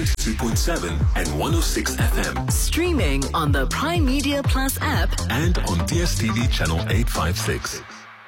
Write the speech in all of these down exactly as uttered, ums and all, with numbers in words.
ninety-two point seven and one oh six F M. Streaming on the Prime Media Plus app and on D S T V channel eight fifty-six.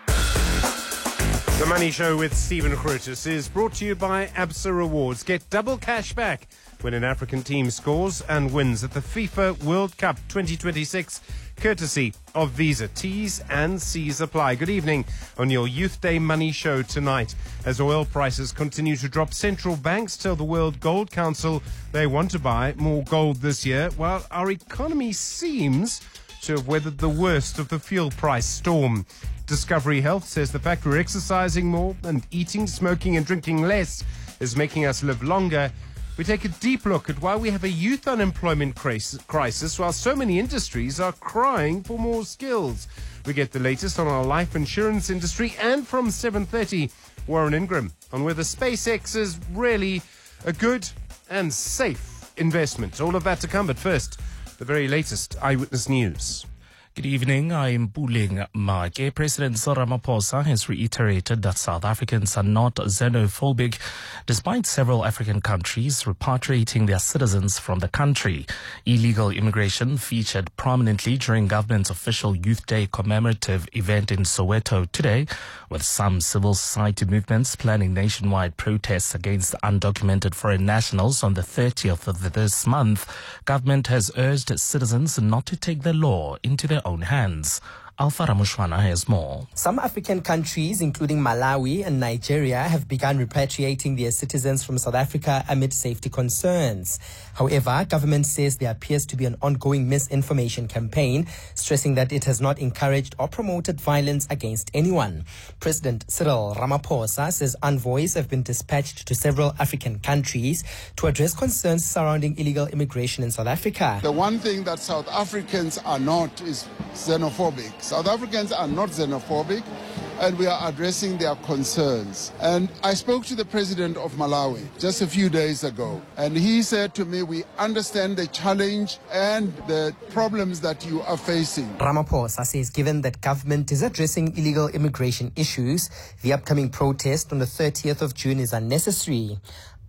The Money Show with Stephen Grootes is brought to you by ABSA Rewards. Get double cash back when an African team scores and wins at the FIFA World Cup twenty twenty-six, courtesy of Visa. T's and C's apply. Good evening on your Youth Day Money Show tonight. As oil prices continue to drop, central banks tell the World Gold Council they want to buy more gold this year, while our economy seems to have weathered the worst of the fuel price storm. Discovery Health says the fact we're exercising more and eating, smoking and drinking less is making us live longer. We take a deep look at why we have a youth unemployment crisis while so many industries are crying for more skills. We get the latest on our life insurance industry, and from seven thirty, Warren Ingram on whether SpaceX is really a good and safe investment. All of that to come, but first, the very latest Eyewitness News. Good evening, I'm Puling Make. President Cyril Ramaphosa has reiterated that South Africans are not xenophobic, despite several African countries repatriating their citizens from the country. Illegal immigration featured prominently during government's official Youth Day commemorative event in Soweto today, with some civil society movements planning nationwide protests against undocumented foreign nationals on the thirtieth of this month. Government has urged citizens not to take the law into their own hands. Alpha Ramushwana has more. Some African countries, including Malawi and Nigeria, have begun repatriating their citizens from South Africa amid safety concerns. However, government says there appears to be an ongoing misinformation campaign, stressing that it has not encouraged or promoted violence against anyone. President Cyril Ramaphosa says envoys have been dispatched to several African countries to address concerns surrounding illegal immigration in South Africa. The one thing that South Africans are not is xenophobic. South Africans are not xenophobic, and we are addressing their concerns. And I spoke to the president of Malawi just a few days ago, and he said to me, we understand the challenge and the problems that you are facing. Ramaphosa says given that government is addressing illegal immigration issues, the upcoming protest on the thirtieth of June is unnecessary.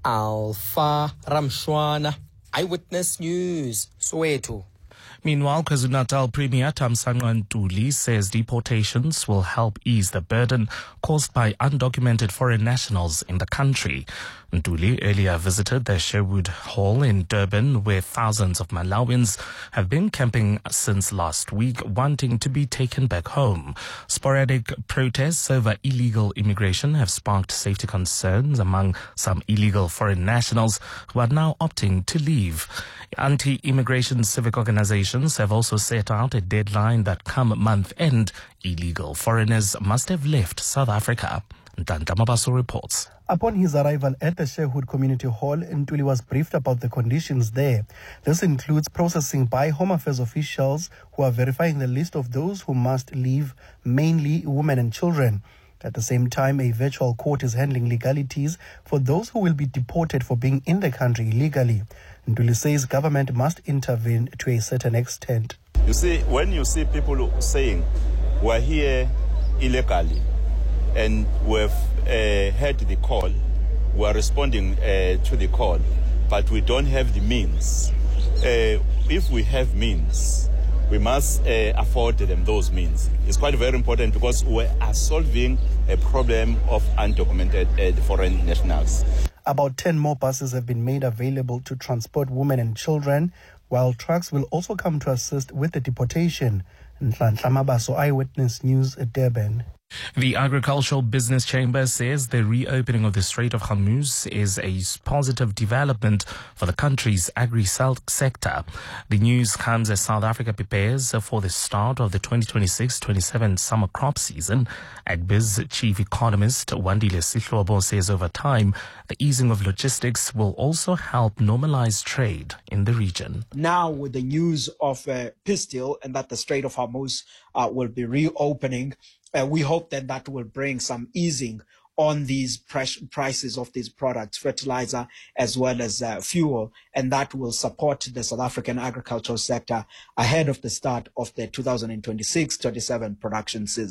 Alpha Ramshwana, Eyewitness News, Soweto. Meanwhile, KwaZulu-Natal Premier Thamsanqa Ntuli says deportations will help ease the burden caused by undocumented foreign nationals in the country. Ntuli earlier visited the Sherwood Hall in Durban, where thousands of Malawians have been camping since last week, wanting to be taken back home. Sporadic protests over illegal immigration have sparked safety concerns among some illegal foreign nationals who are now opting to leave. Anti-immigration civic organizations have also set out a deadline that come month end, illegal foreigners must have left South Africa. Ntanta Mabaso reports. Upon his arrival at the Sherwood Community Hall, Ntuli was briefed about the conditions there. This includes processing by Home Affairs officials who are verifying the list of those who must leave, mainly women and children. At the same time, a virtual court is handling legalities for those who will be deported for being in the country illegally. Ntuli says government must intervene to a certain extent. You see, when you see people saying, we're here illegally, and we've uh, heard the call, we're responding uh, to the call, but we don't have the means. Uh, if we have means, we must uh, afford them those means. It's quite very important because we are solving a problem of undocumented uh, foreign nationals. About ten more buses have been made available to transport women and children, while trucks will also come to assist with the deportation. Nhlanhla Mabaso, Eyewitness News at Durban. The Agricultural Business Chamber says the reopening of the Strait of Hormuz is a positive development for the country's agri-sector. The news comes as South Africa prepares for the start of the twenty twenty-six twenty-seven summer crop season. Agbiz chief economist Wandile Sihlobo says over time, the easing of logistics will also help normalize trade in the region. Now with the news of uh, peace deal and that the Strait of Hormuz uh, will be reopening, Uh, we hope that that will bring some easing on these prices of these products, fertilizer as well as uh, fuel, and that will support the South African agricultural sector ahead of the start of the two thousand twenty-six twenty-seven production season.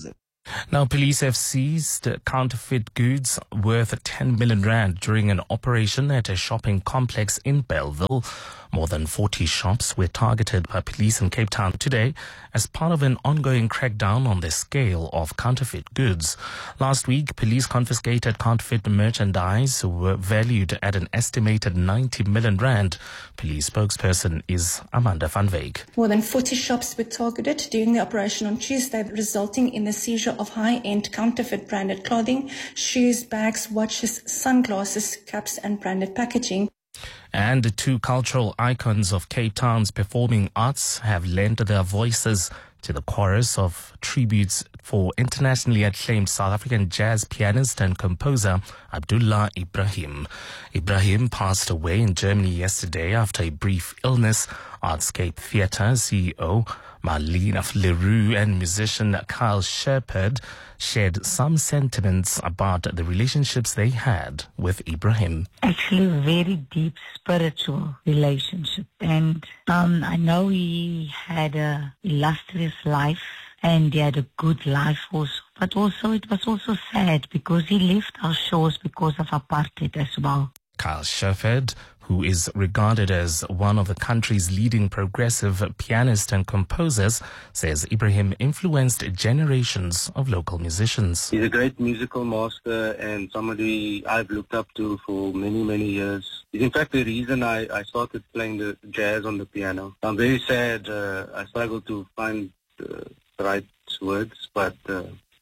Now, police have seized counterfeit goods worth ten million rand during an operation at a shopping complex in Bellville. More than forty shops were targeted by police in Cape Town today as part of an ongoing crackdown on the scale of counterfeit goods. Last week, police confiscated counterfeit merchandise were valued at an estimated ninety million rand. Police spokesperson is Amanda van Wyk. More than forty shops were targeted during the operation on Tuesday, resulting in the seizure of high-end counterfeit branded clothing, shoes, bags, watches, sunglasses, caps and branded packaging. And two cultural icons of Cape Town's performing arts have lent their voices to the chorus of tributes for internationally acclaimed South African jazz pianist and composer Abdullah Ibrahim. Ibrahim passed away in Germany yesterday after a brief illness. Artscape Theatre C E O Marlene Leroux and musician Kyle Shepard shared some sentiments about the relationships they had with Ibrahim. Actually, a very deep spiritual relationship. And um, I know he had a illustrious life and he had a good life also. But also it was also sad because he left our shores because of apartheid as well. Kyle Shepard, who is regarded as one of the country's leading progressive pianists and composers, says Ibrahim influenced generations of local musicians. He's a great musical master and somebody I've looked up to for many, many years. He's in fact the reason I, I started playing the jazz on the piano. I'm very sad. Uh, I struggle to find uh, the right words, but uh,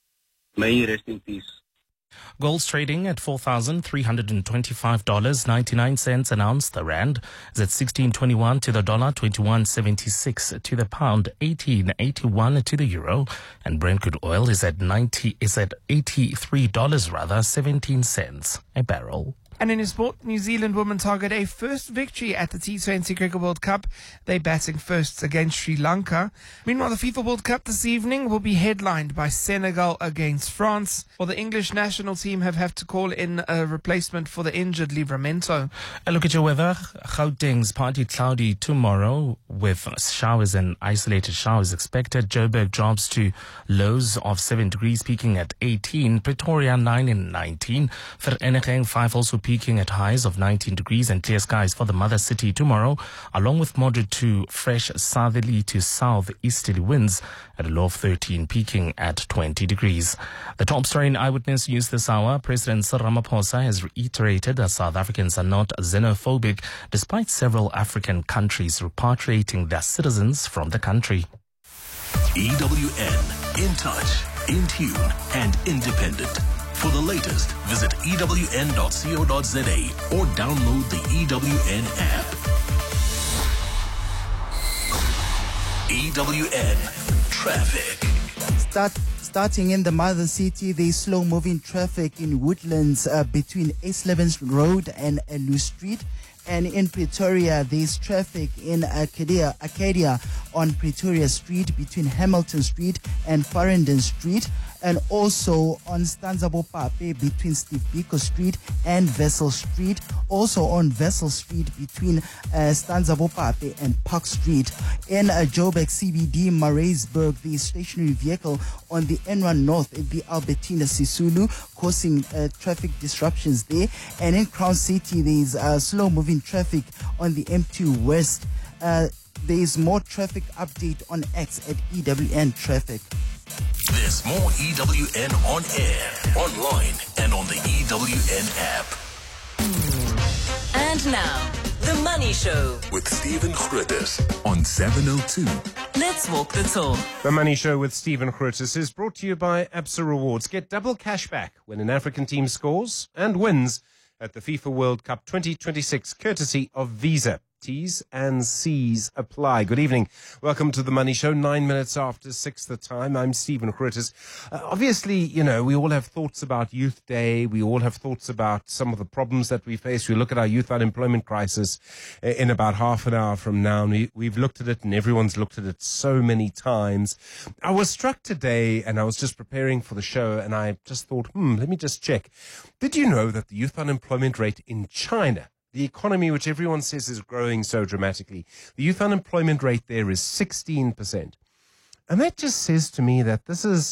may he rest in peace. Gold's trading at four thousand three hundred twenty-five dollars and ninety-nine cents an ounce. The rand is at sixteen twenty-one to the dollar, twenty-one seventy-six to the pound, eighteen eighty-one to the euro, and Brent crude oil is at ninety is at eighty-three dollars rather, seventeen cents a barrel. And in sport, New Zealand women target a first victory at the T twenty Cricket World Cup. They're batting first against Sri Lanka. Meanwhile, the FIFA World Cup this evening will be headlined by Senegal against France. Well, the English national team have had to call in a replacement for the injured Livramento. A look at your weather. Gauteng's partly cloudy tomorrow with showers and isolated showers expected. Joburg drops to lows of seven degrees, peaking at eighteen. Pretoria nine and nineteen. Vereniging five also peaking at highs of nineteen degrees, and clear skies for the mother city tomorrow, along with moderate to fresh southerly to southeasterly winds at a low of thirteen, peaking at twenty degrees. The top story in Eyewitness News this hour: President Cyril Ramaphosa has reiterated that South Africans are not xenophobic, despite several African countries repatriating their citizens from the country. E W N, in touch, in tune, and independent. For the latest, visit E W N dot co dot za or download the E W N app. E W N Traffic. Start, starting in the mother city, there's slow-moving traffic in Woodlands uh, between East Levens Road and Elu Street. And in Pretoria, there's traffic in Arcadia, Arcadia on Pretoria Street between Hamilton Street and Farringdon Street, and also on Stanzabo Pape between Steve Biko Street and Vessel Street, also on Vessel Street between uh, Stanzabo Pape and Park Street. In uh, Joburg C B D, Maritzburg, the stationary vehicle on the N one North at the Albertina Sisulu, causing uh, traffic disruptions there. And in Crown City, there's uh, slow-moving traffic on the M two West. Uh, there is more traffic update on X at E W N Traffic. There's more E W N on air, online, and on the E W N app. And now, The Money Show with Stephen Grootes on seven oh two. Let's walk the talk. The Money Show with Stephen Grootes is brought to you by Absa Rewards. Get double cash back when an African team scores and wins at the FIFA World Cup twenty twenty-six, courtesy of Visa. T's and C's apply. Good evening. Welcome to the Money Show. Nine minutes after six the time. I'm Stephen Grootes. Uh, obviously, you know, we all have thoughts about Youth Day. We all have thoughts about some of the problems that we face. We look at our youth unemployment crisis in about half an hour from now. And we, we've looked at it, and everyone's looked at it so many times. I was struck today, and I was just preparing for the show, and I just thought, hmm, let me just check. Did you know that the youth unemployment rate in China, the economy which everyone says is growing so dramatically, the youth unemployment rate there is sixteen percent. And that just says to me that this is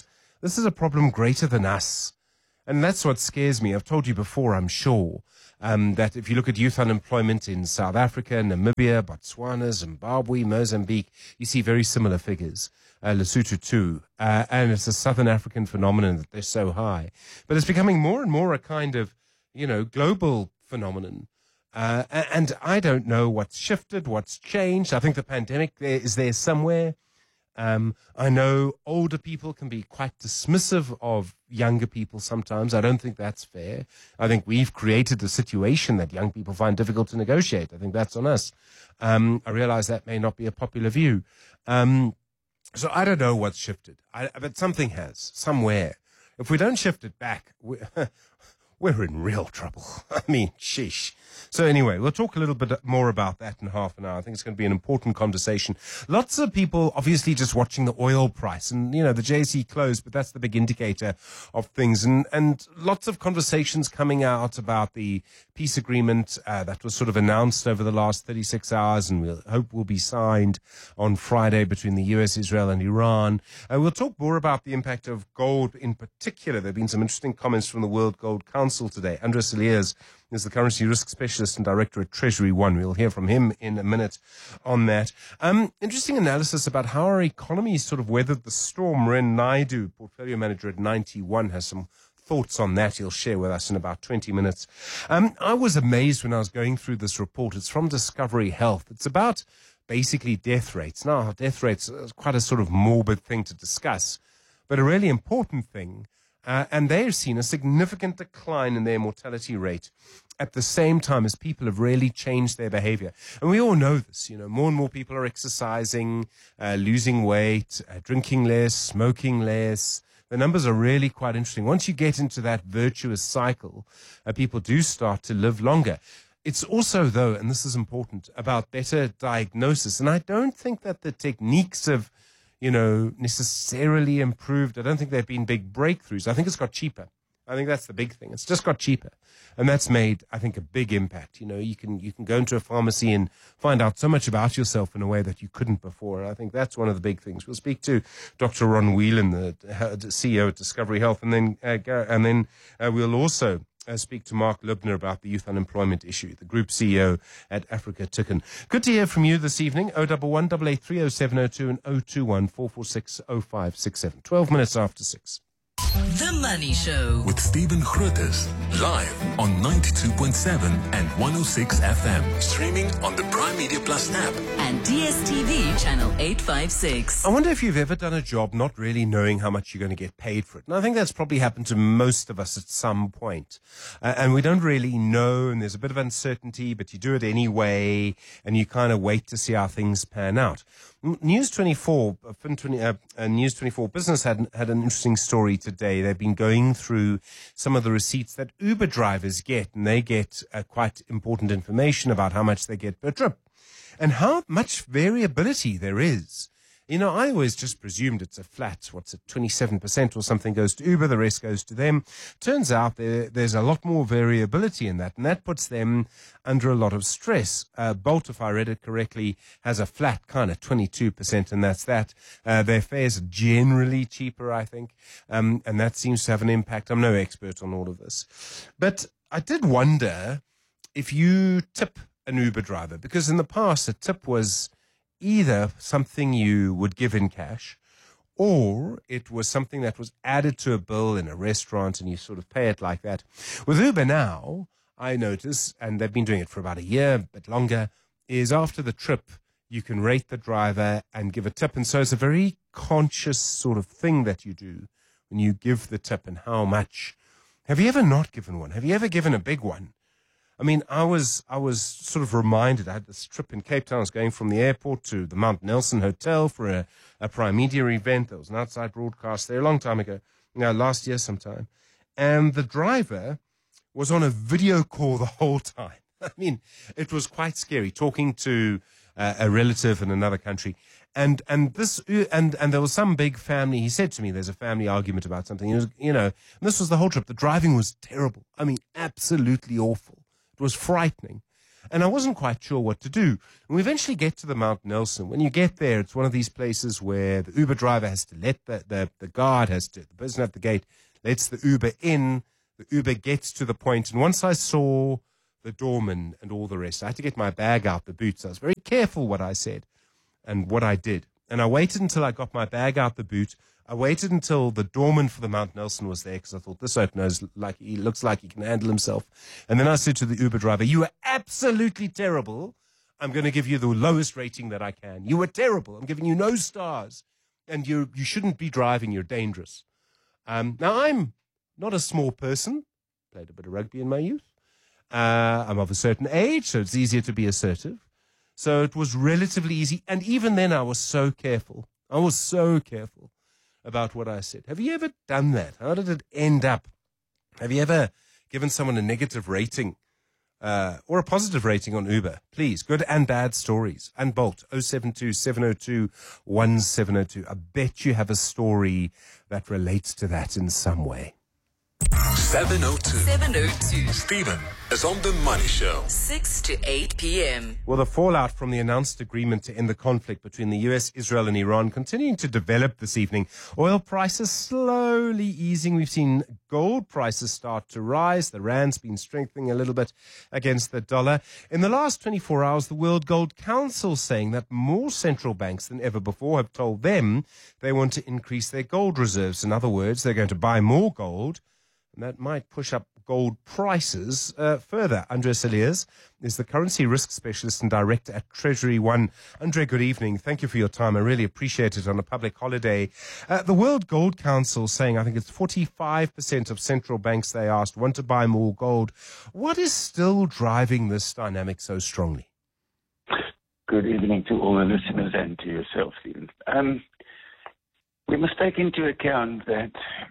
This is a problem greater than us. And that's what scares me. I've told you before, I'm sure, um, that if you look at youth unemployment in South Africa, Namibia, Botswana, Zimbabwe, Mozambique, you see very similar figures. Uh, Lesotho too. Uh, and it's a Southern African phenomenon that they're so high. But it's becoming more and more a kind of, you know, global phenomenon. Uh, and I don't know what's shifted, what's changed. I think the pandemic there is there somewhere. Um, I know older people can be quite dismissive of younger people sometimes. I don't think that's fair. I think we've created a situation that young people find difficult to negotiate. I think that's on us. Um, I realize that may not be a popular view. Um, so I don't know what's shifted, I, but something has, somewhere. If we don't shift it back, we're, we're in real trouble. I mean, sheesh. So anyway, we'll talk a little bit more about that in half an hour. I think it's going to be an important conversation. Lots of people obviously just watching the oil price, and, you know, the J C closed, but that's the big indicator of things. And, and lots of conversations coming out about the peace agreement uh, that was sort of announced over the last thirty-six hours, and we'll hope will be signed on Friday between the U S, Israel, and Iran. Uh, we'll talk more about the impact of gold in particular. There have been some interesting comments from the World Gold Council today. Andres Elias is the currency risk specialist and director at Treasury One. We'll hear from him in a minute on that. Um, interesting analysis about how our economy sort of weathered the storm. Ren Naidu, portfolio manager at ninety one, has some thoughts on that he'll share with us in about twenty minutes. Um, I was amazed when I was going through this report. It's from Discovery Health. It's about basically death rates. Now, death rates is quite a sort of morbid thing to discuss, but a really important thing. Uh, and they've seen a significant decline in their mortality rate at the same time as people have really changed their behavior. And we all know this, you know, more and more people are exercising, uh, losing weight, uh, drinking less, smoking less. The numbers are really quite interesting. Once you get into that virtuous cycle, uh, people do start to live longer. It's also, though, and this is important, about better diagnosis. And I don't think that the techniques of you know, necessarily improved. I don't think there have been big breakthroughs. I think it's got cheaper. I think that's the big thing. It's just got cheaper. And that's made, I think, a big impact. You know, you can you can go into a pharmacy and find out so much about yourself in a way that you couldn't before. And I think that's one of the big things. We'll speak to Doctor Ron Whelan, the C E O at Discovery Health, and then uh, and then uh, we'll also Uh, speak to Mark Lubner about the youth unemployment issue, the Group C E O at Africa Tikkun. Good to hear from you this evening. oh one one, eight eight three, oh seven oh two and oh two one, four four six, oh five six seven. twelve minutes after six. The Money Show with Stephen Grootes, live on ninety-two point seven and one oh six F M, streaming on the Prime Media Plus app and D S T V channel eight fifty-six. I wonder if you've ever done a job not really knowing how much you're going to get paid for it. And I think that's probably happened to most of us at some point. Uh, and we don't really know, and there's a bit of uncertainty, but you do it anyway, and you kind of wait to see how things pan out. News twenty-four, uh, uh, News twenty-four Business had had an interesting story today. They've been going through some of the receipts that Uber drivers get, and they get uh, quite important information about how much they get per trip and how much variability there is. You know, I always just presumed it's a flat, what's it, twenty-seven percent or something goes to Uber, the rest goes to them. Turns out there, there's a lot more variability in that, and that puts them under a lot of stress. Uh, Bolt, if I read it correctly, has a flat kind of twenty-two percent, and that's that. Uh, their fares are generally cheaper, I think, um, and that seems to have an impact. I'm no expert on all of this. But I did wonder if you tip an Uber driver, because in the past a tip was either something you would give in cash, or it was something that was added to a bill in a restaurant and you sort of pay it like that. With Uber now, I notice, and they've been doing it for about a year, a bit longer, is after the trip, you can rate the driver and give a tip. And so it's a very conscious sort of thing that you do when you give the tip and how much. Have you ever not given one? Have you ever given a big one? I mean, I was I was sort of reminded. I had this trip in Cape Town. I was going from the airport to the Mount Nelson Hotel for a, a Prime Media event. There was an outside broadcast there a long time ago, you know, last year sometime. And the driver was on a video call the whole time. I mean, it was quite scary, talking to uh, a relative in another country. And and this and and there was some big family. He said to me, "There's a family argument about something." It was, you know, and this was the whole trip. The driving was terrible. I mean, absolutely awful. It was frightening. And I wasn't quite sure what to do. And we eventually get to the Mount Nelson. When you get there, it's one of these places where the Uber driver has to let the, the, the guard has to, the person at the gate lets the Uber in. The Uber gets to the point. And once I saw the doorman and all the rest, I had to get my bag out the boot. So I was very careful what I said and what I did. And I waited until I got my bag out the boot. I waited until the doorman for the Mount Nelson was there because I thought, this oak knows like he looks like he can handle himself. And then I said to the Uber driver, you are absolutely terrible. I'm going to give you the lowest rating that I can. You were terrible. I'm giving you no stars. And you you shouldn't be driving. You're dangerous. Um, now, I'm not a small person. Played a bit of rugby in my youth. Uh, I'm of a certain age, so it's easier to be assertive. So it was relatively easy. And even then, I was so careful. I was so careful about what I said. Have you ever done that? How did it end up? Have you ever given someone a negative rating uh, or a positive rating on Uber? Please, good and bad stories. And Bolt, oh seven two, seven oh two, one seven oh two. I bet you have a story that relates to that in some way. seven oh two. seven oh two. Stephen is on The Money Show. six to eight p.m. Well, the fallout from the announced agreement to end the conflict between the U S, Israel and Iran continuing to develop this evening. Oil prices slowly easing. We've seen gold prices start to rise. The rand's been strengthening a little bit against the dollar. In the last twenty-four hours, the World Gold Council saying that more central banks than ever before have told them they want to increase their gold reserves. In other words, they're going to buy more gold, and that might push up gold prices uh, further. Andres Elias is the currency risk specialist and director at Treasury One. Andre, good evening. Thank you for your time. I really appreciate it on a public holiday. Uh, the World Gold Council saying, I think it's forty-five percent of central banks they asked want to buy more gold. What is still driving this dynamic so strongly? Good evening to all the listeners and to yourself, Stephen. Um, we must take into account that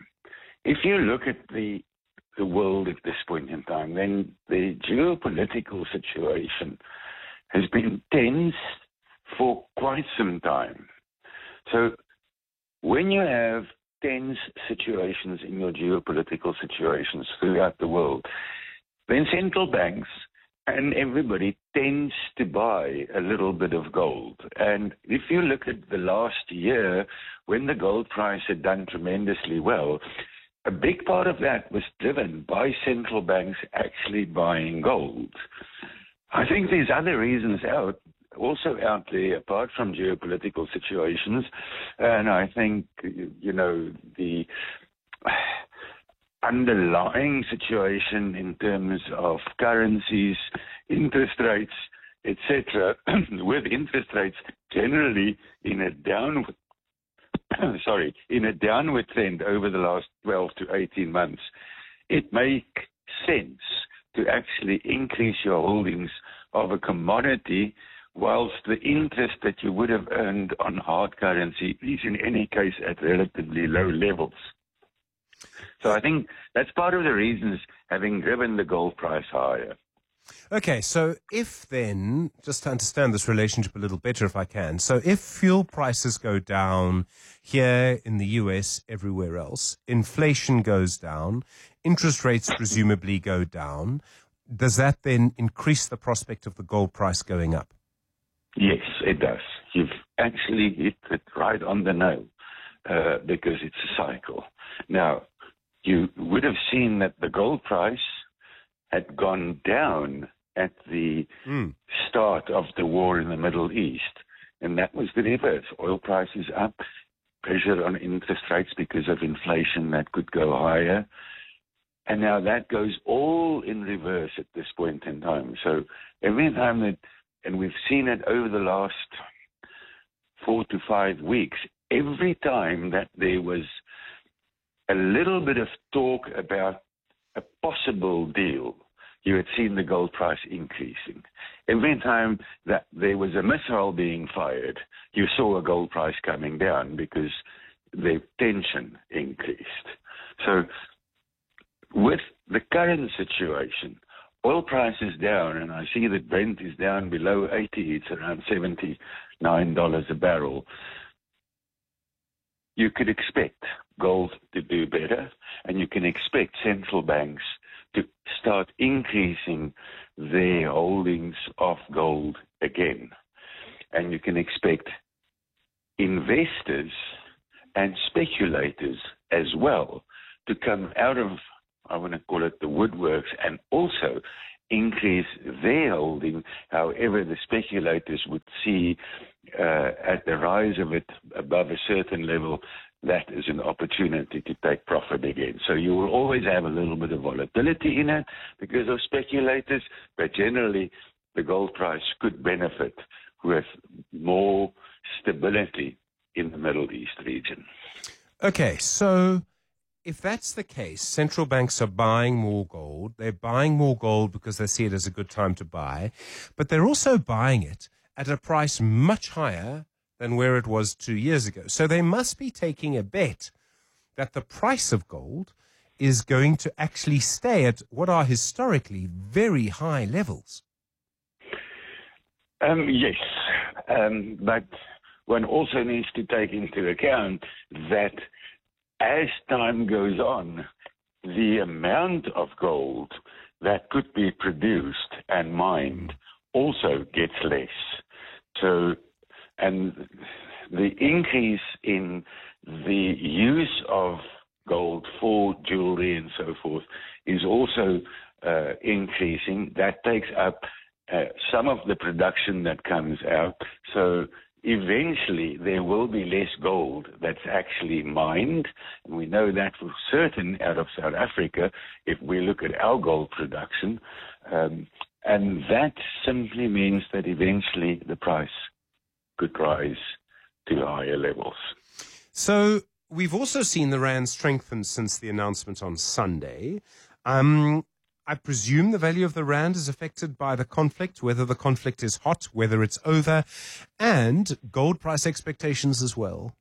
if you look at the the world at this point in time, then the geopolitical situation has been tense for quite some time. So when you have tense situations in your geopolitical situations throughout the world, then central banks and everybody tends to buy a little bit of gold. And if you look at the last year, when the gold price had done tremendously well, a big part of that was driven by central banks actually buying gold. I think there's other reasons out, also out there, apart from geopolitical situations. And I think, you know, the underlying situation in terms of currencies, interest rates, et cetera, with interest rates generally in a downward sorry, in a downward trend over the last twelve to eighteen months, it makes sense to actually increase your holdings of a commodity whilst the interest that you would have earned on hard currency is in any case at relatively low levels. So I think that's part of the reasons having driven the gold price higher. Okay, so if then, just to understand this relationship a little better if I can, so if fuel prices go down here in the U S, everywhere else, inflation goes down, interest rates presumably go down, does that then increase the prospect of the gold price going up? Yes, it does. You've actually hit it right on the nail uh, because it's a cycle. Now, you would have seen that the gold price had gone down at the mm. start of the war in the Middle East. And that was the reverse. Oil prices up, pressure on interest rates because of inflation that could go higher. And now that goes all in reverse at this point in time. So every time that, and we've seen it over the last four to five weeks, every time that there was a little bit of talk about a possible deal, you had seen the gold price increasing. Every time that there was a missile being fired, you saw a gold price coming down because the tension increased. So with the current situation, oil price is down, and I see that Brent is down below eighty. It's around seventy-nine dollars a barrel. You could expect gold to do better, and you can expect central banks to start increasing their holdings of gold again. And you can expect investors and speculators as well to come out of, I want to call it the woodworks, and also increase their holding. However, the speculators would see uh, at the rise of it above a certain level, that is an opportunity to take profit again. So you will always have a little bit of volatility in it because of speculators, but generally the gold price could benefit with more stability in the Middle East region. Okay, so if that's the case, central banks are buying more gold. They're buying more gold because they see it as a good time to buy, but they're also buying it at a price much higher than where it was two years ago. So they must be taking a bet that the price of gold is going to actually stay at what are historically very high levels. Um, yes, um, but one also needs to take into account that as time goes on, the amount of gold that could be produced and mined also gets less. So, and the increase in the use of gold for jewelry and so forth is also uh, increasing. That takes up uh, some of the production that comes out. So eventually there will be less gold that's actually mined. And we know that for certain out of South Africa if we look at our gold production. Um, and that simply means that eventually the price could rise to higher levels. So we've also seen the rand strengthen since the announcement on Sunday. Um, I presume the value of the rand is affected by the conflict, whether the conflict is hot, whether it's over, and gold price expectations as well.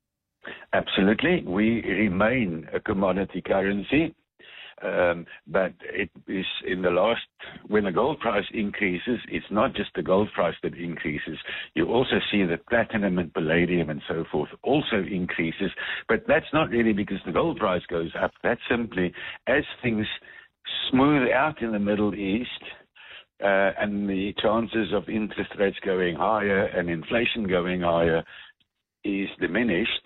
Absolutely. We remain a commodity currency. Um, but it is in the last, when the gold price increases, it's not just the gold price that increases. You also see that platinum and palladium and so forth also increases. But that's not really because the gold price goes up. That's simply as things smooth out in the Middle East uh, and the chances of interest rates going higher and inflation going higher is diminished,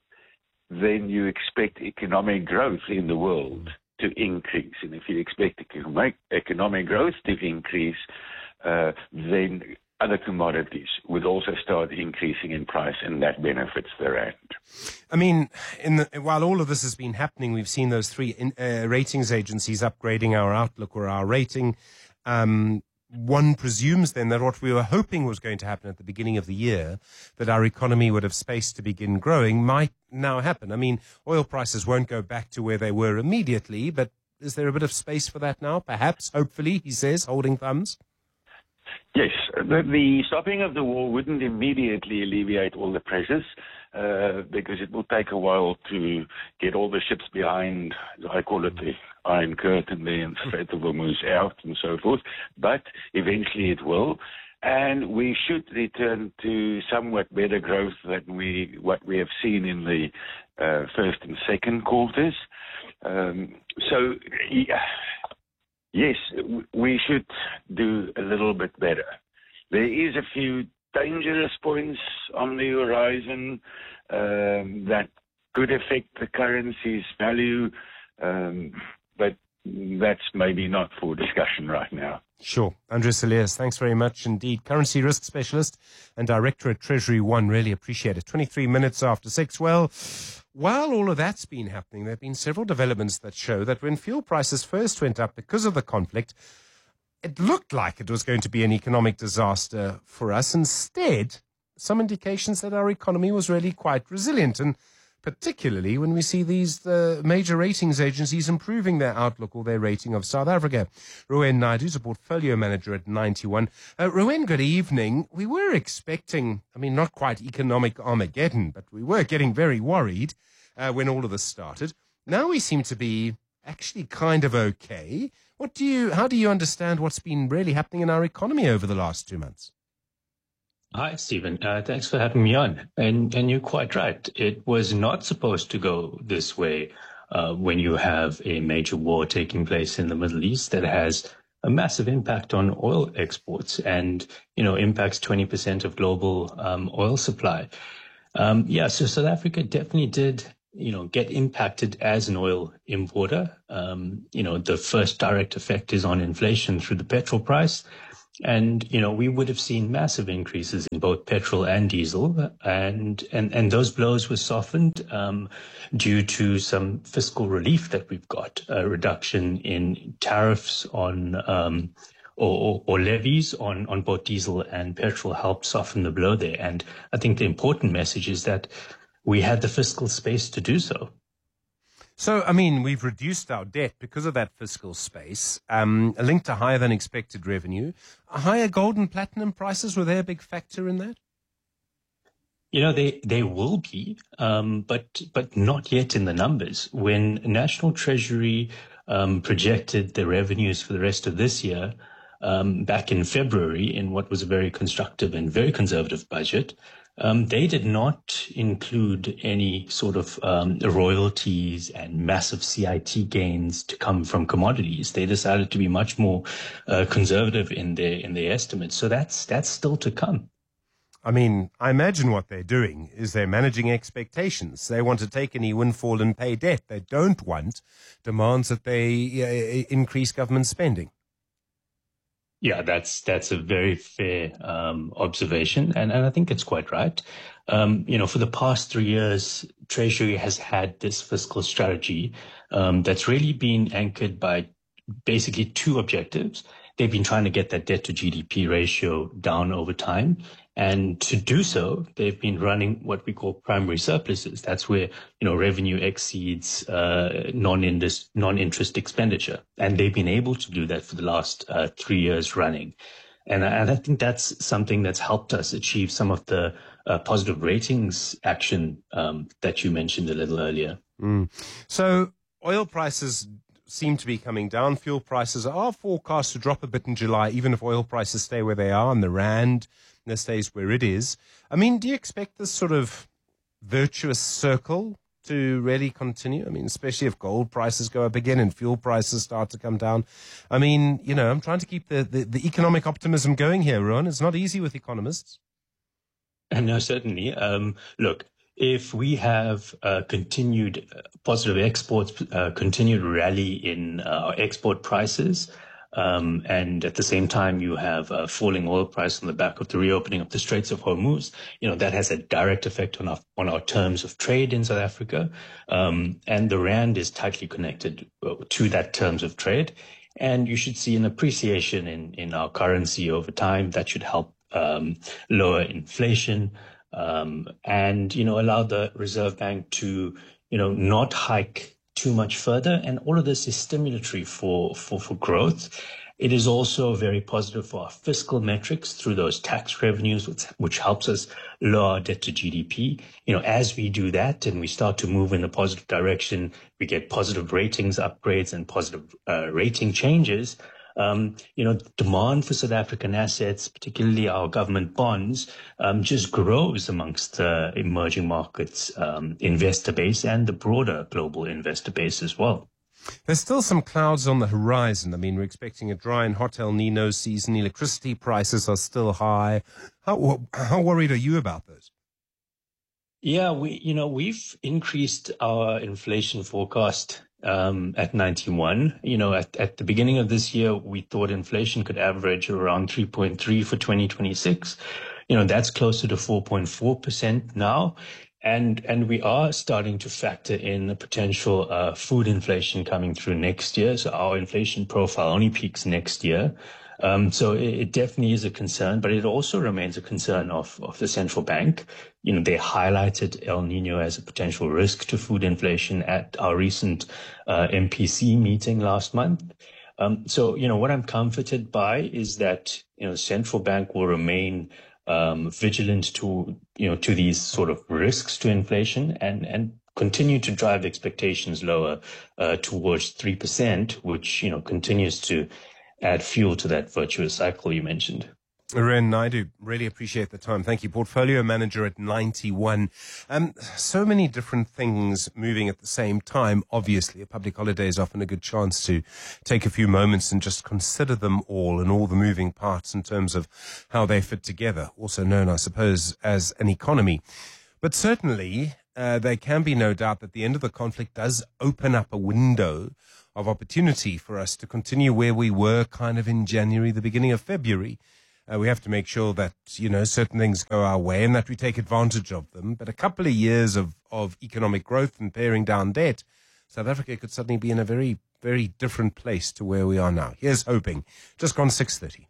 then you expect economic growth in the world to increase. And if you expect economic, economic growth to increase, uh, then other commodities would also start increasing in price, and that benefits the rand. I mean, in the, while all of this has been happening, we've seen those three in, uh, ratings agencies upgrading our outlook or our rating. Um, one presumes then that what we were hoping was going to happen at the beginning of the year, that our economy would have space to begin growing, might now happen. I mean, oil prices won't go back to where they were immediately, but is there a bit of space for that now? Perhaps, hopefully, he says, holding thumbs. Yes, the, the stopping of the war wouldn't immediately alleviate all the pressures uh, because it will take a while to get all the ships behind, I call it the Iron Curtain there, and Strait of Hormuz out and so forth. But eventually it will. And we should return to somewhat better growth than we what we have seen in the uh, first and second quarters. Um, so, yeah. Yes, we should do a little bit better. There is a few dangerous points on the horizon um, that could affect the currency's value, um, but that's maybe not for discussion right now. Sure. Andries Cilliers, thanks very much indeed. Currency risk specialist and director at Treasury One. Really appreciate it. twenty-three minutes after six. Well, while all of that's been happening, there have been several developments that show that when fuel prices first went up because of the conflict, it looked like it was going to be an economic disaster for us. Instead, some indications that our economy was really quite resilient, and particularly when we see these uh, major ratings agencies improving their outlook or their rating of South Africa. Rowan Naidu is a portfolio manager at ninety one. Uh, Rowan, good evening. We were expecting, I mean, not quite economic Armageddon, but we were getting very worried uh, when all of this started. Now we seem to be actually kind of okay. What do you, how do you understand what's been really happening in our economy over the last two months? Hi, Stephen. Uh, thanks for having me on. And and you're quite right. It was not supposed to go this way uh, when you have a major war taking place in the Middle East that has a massive impact on oil exports and, you know, impacts twenty percent of global um, oil supply. Um, yeah, so South Africa definitely did, you know, get impacted as an oil importer. Um, you know, the first direct effect is on inflation through the petrol price. And, you know, we would have seen massive increases in both petrol and diesel. And, and, and those blows were softened um, due to some fiscal relief that we've got, a reduction in tariffs on um, or, or levies on, on both diesel and petrol helped soften the blow there. And I think the important message is that we had the fiscal space to do so. So, I mean, we've reduced our debt because of that fiscal space, um, linked to higher than expected revenue. Higher gold and platinum prices, were they a big factor in that? You know, they, they will be, um, but but not yet in the numbers. When National Treasury um, projected the revenues for the rest of this year, um, back in February, in what was a very constructive and very conservative budget, Um, they did not include any sort of um, royalties and massive C I T gains to come from commodities. They decided to be much more uh, conservative in their in their estimates. So that's that's still to come. I mean, I imagine what they're doing is they're managing expectations. They want to take any windfall and pay debt. They don't want demands that they uh, increase government spending. Yeah, that's that's a very fair um, observation, and, and I think it's quite right. Um, you know, for the past three years, Treasury has had this fiscal strategy um, that's really been anchored by basically two objectives. They've been trying to get that debt to G D P ratio down over time. And to do so, they've been running what we call primary surpluses. That's where, you know, revenue exceeds uh, non-interest, non-interest expenditure. And they've been able to do that for the last uh, three years running. And I, and I think that's something that's helped us achieve some of the uh, positive ratings action um, that you mentioned a little earlier. Mm. So oil prices seem to be coming down. Fuel prices are forecast to drop a bit in July, even if oil prices stay where they are and the rand stays where it is. I mean, do you expect this sort of virtuous circle to really continue? I mean, especially if gold prices go up again and fuel prices start to come down. I mean, you know, I'm trying to keep the, the, the economic optimism going here, Rowan. It's not easy with economists. And no, certainly. Um, look, if we have uh, continued positive exports, uh, continued rally in uh, export prices, Um, and at the same time, you have a falling oil price on the back of the reopening of the Straits of Hormuz. You know, that has a direct effect on our, on our terms of trade in South Africa. Um, and the rand is tightly connected to that terms of trade. And you should see an appreciation in, in our currency over time that should help um, lower inflation um, and, you know, allow the Reserve Bank to, you know, not hike too much further. And all of this is stimulatory for, for, for growth. It is also very positive for our fiscal metrics through those tax revenues, which, which helps us lower our debt to G D P. You know, as we do that and we start to move in a positive direction, we get positive ratings upgrades and positive uh, rating changes. Um, you know, demand for South African assets, particularly our government bonds, um, just grows amongst the emerging markets um, investor base and the broader global investor base as well. There's still some clouds on the horizon. I mean, we're expecting a dry and hot El Nino season. Electricity prices are still high. How, how worried are you about those? Yeah, we, you know, we've increased our inflation forecast um, at ninety-one. You know, at, at the beginning of this year, we thought inflation could average around three point three for twenty twenty-six. You know, that's closer to four point four percent now. And, and we are starting to factor in a potential uh, food inflation coming through next year. So our inflation profile only peaks next year. Um, so it, it definitely is a concern, but it also remains a concern of, of the central bank. You know, they highlighted El Nino as a potential risk to food inflation at our recent uh, M P C meeting last month. Um, so, you know, what I'm comforted by is that, you know, the central bank will remain um, vigilant to, you know, to these sort of risks to inflation and, and continue to drive expectations lower uh, towards three percent, which, you know, continues to add fuel to that virtuous cycle you mentioned. Ren Naidu, really appreciate the time. Thank you. Portfolio manager at ninety-one. Um, so many different things moving at the same time. Obviously, a public holiday is often a good chance to take a few moments and just consider them all and all the moving parts in terms of how they fit together, also known, I suppose, as an economy. But certainly, uh, there can be no doubt that the end of the conflict does open up a window of opportunity for us to continue where we were kind of in January, the beginning of February. Uh, we have to make sure that, you know, certain things go our way and that we take advantage of them. But a couple of years of, of economic growth and paring down debt, South Africa could suddenly be in a very, very different place to where we are now. Here's hoping. Just gone six thirty.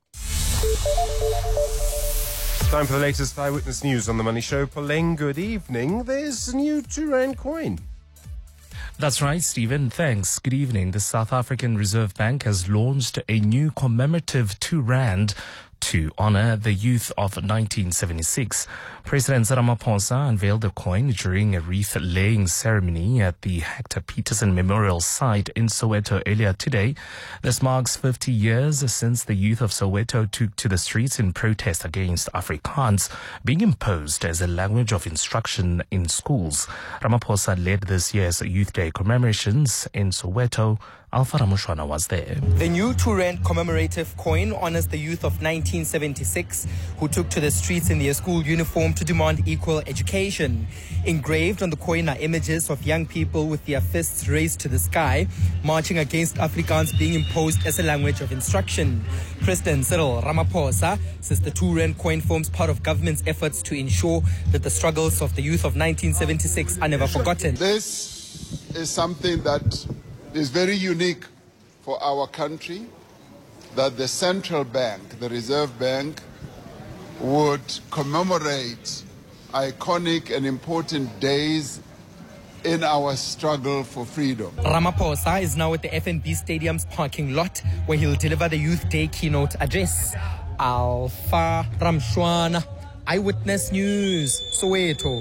Time for the latest Eyewitness News on The Money Show. Poleng, good evening. There's a new two rand coin. That's right, Stephen. Thanks. Good evening. The South African Reserve Bank has launched a new commemorative two rand to honor the youth of nineteen seventy-six. President Ramaphosa unveiled the coin during a wreath-laying ceremony at the Hector Peterson Memorial Site in Soweto earlier today. This marks fifty years since the youth of Soweto took to the streets in protest against Afrikaans being imposed as a language of instruction in schools. Ramaphosa led this year's Youth Day commemorations in Soweto. Alpha Ramushwana was there. The new two rand commemorative coin honors the youth of nineteen seventy-six who took to the streets in their school uniform to demand equal education. Engraved on the coin are images of young people with their fists raised to the sky, marching against Afrikaans being imposed as a language of instruction. President Cyril Ramaphosa says the two rand coin forms part of government's efforts to ensure that the struggles of the youth of nineteen seventy-six are never forgotten. This is something that is very unique for our country, that the central bank, the Reserve Bank, would commemorate iconic and important days in our struggle for freedom. Ramaphosa is now at the F N B Stadium's parking lot where he'll deliver the Youth Day keynote address. Alpha Ramshwana, Eyewitness News, Soweto.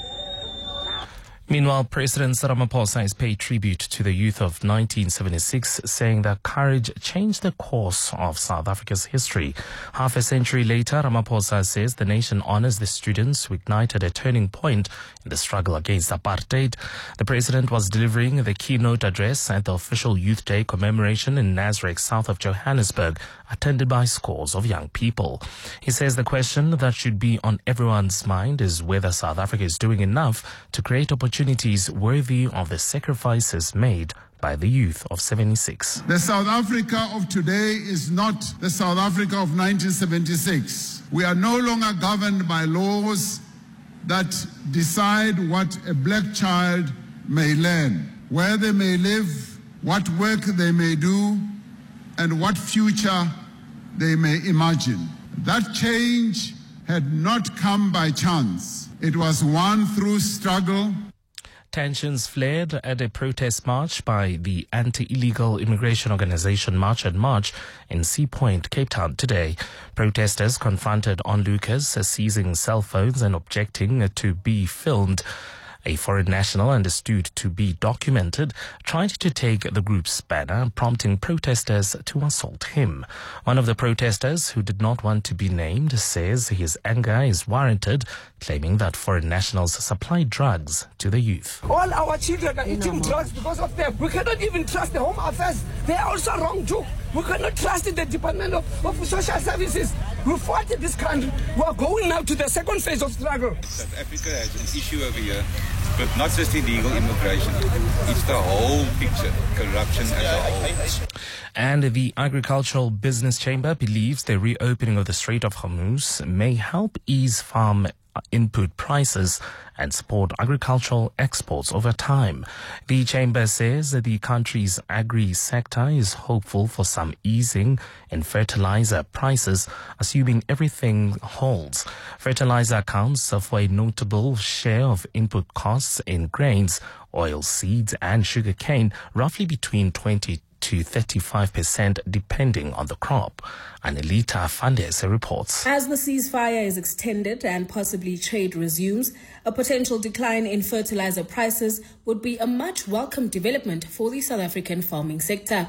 Meanwhile, President Ramaphosa has paid tribute to the youth of nineteen seventy-six, saying that courage changed the course of South Africa's history. Half a century later, Ramaphosa says the nation honors the students who ignited a turning point in the struggle against apartheid. The president was delivering the keynote address at the official Youth Day commemoration in Nasrec, south of Johannesburg, attended by scores of young people. He says the question that should be on everyone's mind is whether South Africa is doing enough to create opportunities worthy of the sacrifices made by the youth of seventy-six. The South Africa of today is not the South Africa of nineteen seventy-six. We are no longer governed by laws that decide what a black child may learn, where they may live, what work they may do, and what future they may imagine. That change had not come by chance. It was won through struggle. Tensions flared at a protest march by the anti-illegal immigration organization March and March in Sea Point, Cape Town today. Protesters confronted onlookers seizing cell phones and objecting to be filmed. A foreign national understood to be documented tried to take the group's banner, prompting protesters to assault him. One of the protesters, who did not want to be named, says his anger is warranted, claiming that foreign nationals supply drugs to the youth. All our children are eating drugs because of them. We cannot even trust the Home Affairs. They are also wrong too. We cannot trust the Department of, of Social Services. We fought in this country. We are going now to the second phase of struggle. South Africa has an issue over here, but not just illegal immigration. It's the whole picture, corruption as a whole. And the Agricultural Business Chamber believes the reopening of the Strait of Hormuz may help ease farm input prices and support agricultural exports over time. The chamber says that the country's agri-sector is hopeful for some easing in fertilizer prices, assuming everything holds. Fertilizer accounts for a notable share of input costs in grains, oil seeds and sugarcane, roughly between twenty to thirty-five percent depending on the crop. Anelita Fandese reports. As the ceasefire is extended and possibly trade resumes, a potential decline in fertilizer prices would be a much welcome development for the South African farming sector.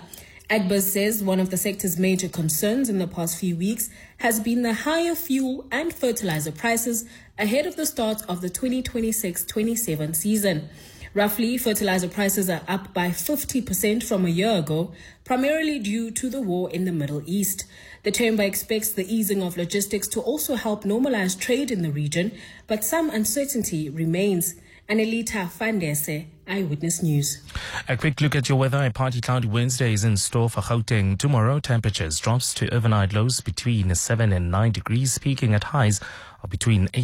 Agbers says one of the sector's major concerns in the past few weeks has been the higher fuel and fertilizer prices ahead of the start of the twenty twenty-six twenty-seven season. Roughly, fertilizer prices are up by fifty percent from a year ago, primarily due to the war in the Middle East. The chamber expects the easing of logistics to also help normalize trade in the region, but some uncertainty remains. Anelita Fandese, Eyewitness News. A quick look at your weather. A partly cloudy Wednesday is in store for Gauteng. Tomorrow, temperatures drops to overnight lows between seven and nine degrees, peaking at highs of between eight